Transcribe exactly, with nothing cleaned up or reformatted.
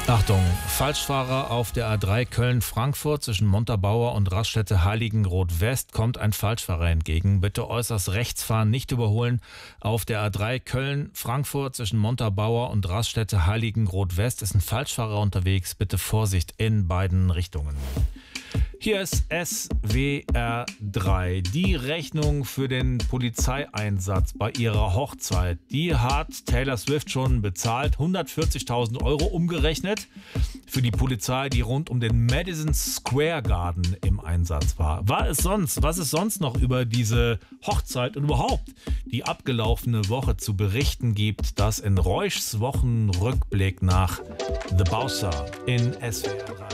Achtung, Falschfahrer auf der A drei Köln-Frankfurt zwischen Montabaur und Raststätte Heiligenroth-West kommt ein Falschfahrer entgegen. Bitte äußerst rechts fahren, nicht überholen. Auf der A drei Köln-Frankfurt zwischen Montabaur und Raststätte Heiligenroth-West ist ein Falschfahrer unterwegs. Bitte Vorsicht in beiden Richtungen. Hier ist S W R drei. Die Rechnung für den Polizeieinsatz bei ihrer Hochzeit, die hat Taylor Swift schon bezahlt. hundertvierzigtausend Euro umgerechnet für die Polizei, die rund um den Madison Square Garden im Einsatz war. War es sonst, was es sonst noch über diese Hochzeit und überhaupt die abgelaufene Woche zu berichten gibt, das in Reuschs Wochenrückblick nach The Bouncer in S W R drei.